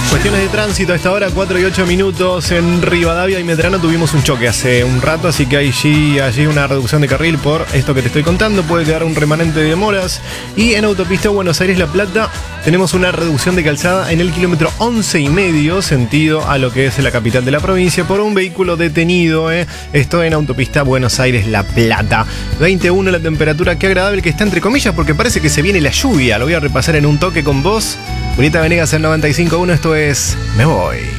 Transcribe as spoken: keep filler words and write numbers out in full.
Cuestiones de tránsito a esta hora, cuatro y ocho minutos. En Rivadavia y Medrano tuvimos un choque hace un rato, así que hay allí, allí una reducción de carril por esto que te estoy contando. Puede quedar un remanente de demoras. Y en autopista Buenos Aires-La Plata tenemos una reducción de calzada en el kilómetro once y medio, sentido a lo que es la capital de la provincia, por un vehículo detenido. ¿eh? Esto en autopista Buenos Aires-La Plata. veintiuno la temperatura, qué agradable que está entre comillas, porque parece que se viene la lluvia. Lo voy a repasar en un toque con vos. Julieta Venegas en noventa y cinco punto uno, esto es Me Voy.